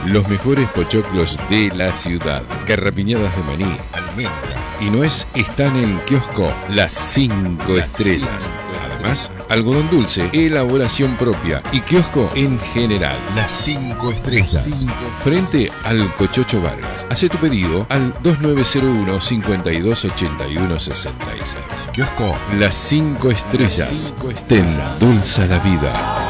Los mejores pochoclos de la ciudad. Garrapiñadas de maní, almendra y nuez están en Kiosco Las 5 Estrellas. Además, algodón dulce, elaboración propia y kiosco en general. Las 5 Estrellas. Frente al Cochocho Vargas. Hacé tu pedido al 2901 5281 66. Kiosco Las 5 Estrellas. Te endulza la vida.